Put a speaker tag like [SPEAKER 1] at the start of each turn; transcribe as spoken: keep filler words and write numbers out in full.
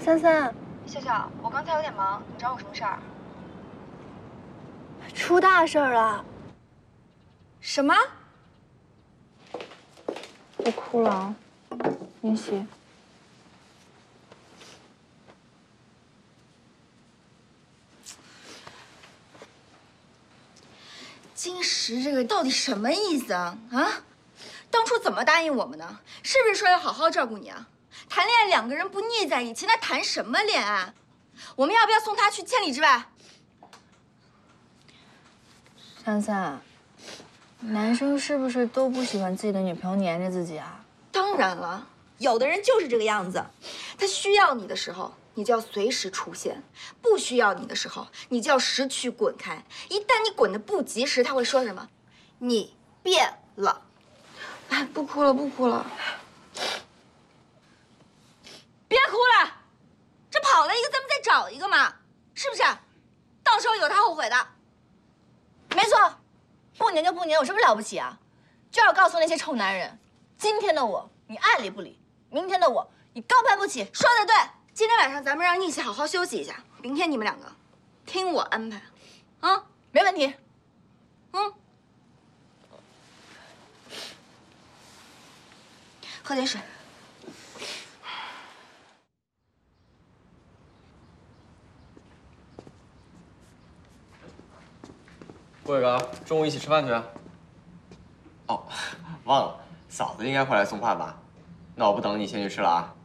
[SPEAKER 1] 三三，
[SPEAKER 2] 笑笑，我刚才有点忙，你找我什么事儿？
[SPEAKER 1] 出大事儿了！
[SPEAKER 2] 什么？
[SPEAKER 1] 我哭了啊，云溪。
[SPEAKER 2] 金石这个到底什么意思啊？啊？当初怎么答应我们的？是不是说要好好照顾你啊？谈恋爱两个人不腻在一起，那谈什么恋爱？我们要不要送他去千里之外？
[SPEAKER 1] 三三，男生是不是都不喜欢自己的女朋友黏着自己啊？
[SPEAKER 2] 当然了，有的人就是这个样子，他需要你的时候，你就要随时出现；不需要你的时候，你就要识趣滚开。一旦你滚得不及时，他会说什么？你变了。哎，不哭了，不哭了。别哭了，这跑了一个，咱们再找一个嘛，是不是？到时候有他后悔的。
[SPEAKER 1] 没错，不黏就不黏，有什么了不起啊？就要告诉那些臭男人，今天的我你爱理不理，明天的我你高攀不起。
[SPEAKER 2] 说的对，今天晚上咱们让逆熙好好休息一下，明天你们两个听我安排，啊，
[SPEAKER 1] 没问题。
[SPEAKER 2] 嗯，喝点水。
[SPEAKER 3] 郭伟哥，中午一起吃饭去。哦，忘了，嫂子应该会来送饭吧？那我不等你，先去吃了啊。